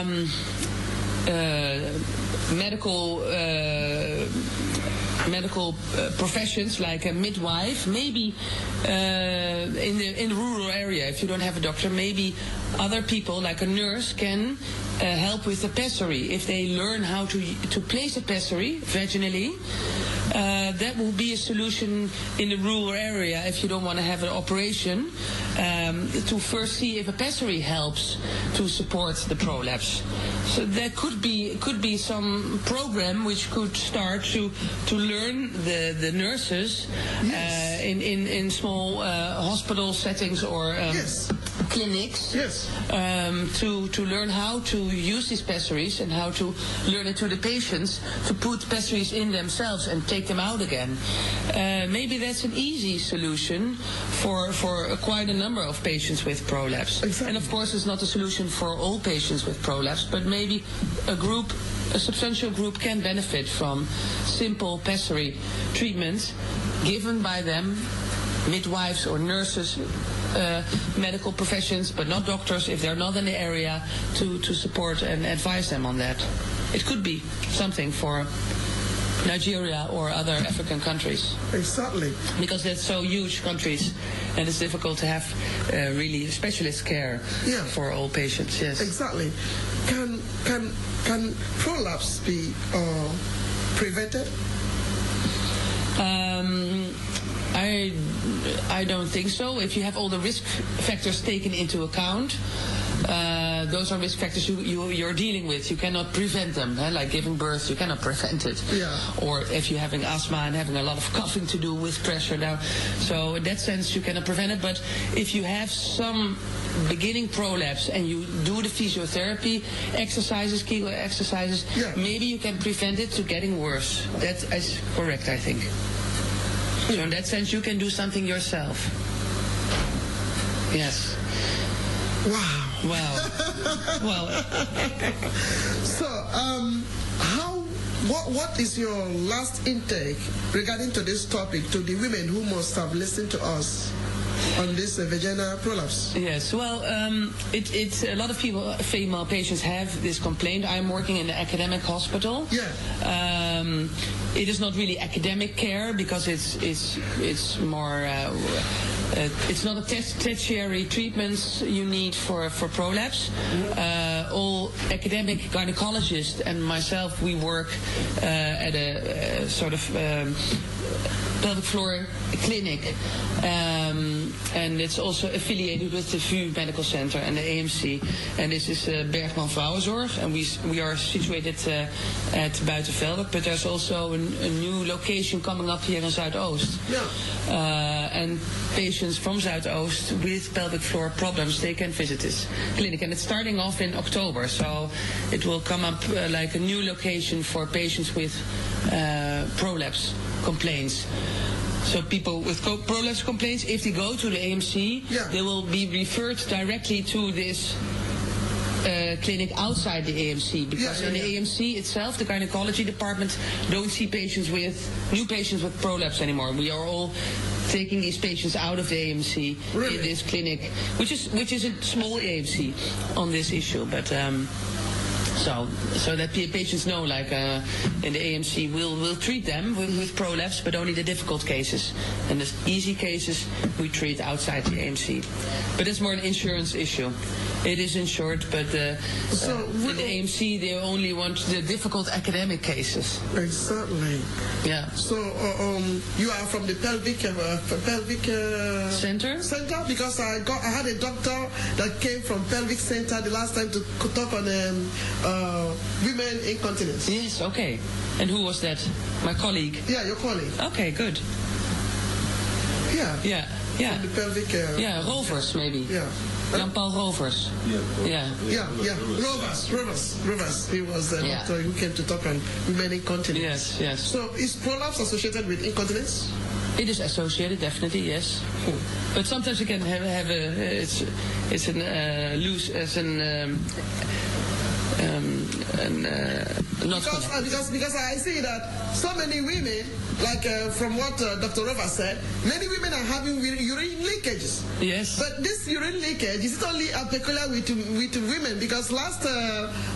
medical professions like a midwife, maybe in the rural area, if you don't have a doctor, maybe other people like a nurse can help with the pessary. If they learn how to place a pessary vaginally, that will be a solution in the rural area if you don't want to have an operation, to first see if a pessary helps to support the prolapse. So there could be some program which could start to learn the nurses in small hospital settings or clinics to learn how to use these pessaries and how to learn it to the patients to put pessaries in themselves and take them out again. Maybe that's an easy solution for quite a number of patients with prolapse. Exactly. And of course it's not a solution for all patients with prolapse, but maybe a substantial group can benefit from simple pessary treatment given by them, midwives or nurses, medical professions, but not doctors if they're not in the area, to support and advise them on that. It could be something for Nigeria or other African countries. Exactly. Because they're so huge countries and it's difficult to have really specialist care for all patients. Yes. Exactly. Can prolapse be prevented? I don't think so. If you have all the risk factors taken into account, those are risk factors you're dealing with. You cannot prevent them. Like giving birth, you cannot prevent it. Yeah. Or if you're having asthma and having a lot of coughing to do with pressure now. So in that sense, you cannot prevent it. But if you have some beginning prolapse and you do the physiotherapy exercises, Kegel exercises, maybe you can prevent it to getting worse. That is correct, I think. So in that sense, you can do something yourself. Yes. Wow. Well. So, what is your last intake regarding to this topic to the women who must have listened to us on this vaginal prolapse? Yes, well, it's a lot of female patients have this complaint. I'm working in an academic hospital. Yeah. It is not really academic care because it's more. It's not a tertiary treatments you need for prolapse. All academic gynecologists and myself, we work at a sort of pelvic floor clinic, and it's also affiliated with the VU Medical Center and the AMC. And this is Bergman Vrouwenzorg, and we are situated at Buitenveldert, but there's also a new location coming up here in Zuidoost. Yeah. And patients from Zuidoost with pelvic floor problems, they can visit this clinic. And it's starting off in October, so it will come up like a new location for patients with prolapse complaints. So people with prolapse complaints, if they go to the AMC, they will be referred directly to this clinic outside the AMC, because in the AMC itself, the gynecology department don't see new patients with prolapse anymore. We are all taking these patients out of the AMC in this clinic, which is a small AMC on this issue, but. So that patients know, like in the AMC, we'll treat them with prolapse, but only the difficult cases. And the easy cases we treat outside the AMC. But it's more an insurance issue. It is insured, but in the AMC they only want the difficult academic cases. Exactly. Yeah. So you are from the pelvic center? Center, because I had a doctor that came from pelvic center the last time to talk on women incontinence. Yes. Okay. And who was that? My colleague. Yeah, your colleague. Okay. Good. Yeah. Yeah. Yeah. From the pelvic. Rovers maybe. Yeah. Jan-Paul Rovers. Yeah. Rovers. He was the doctor who came to talk on women incontinence. Yes. So is prolapse associated with incontinence? It is associated, definitely, yes. But sometimes you can have it's an loose as an not because I see that so many women, like from what Dr. Rova said, many women are having urine leakages. Yes. But this urine leakage is only peculiar with women, because last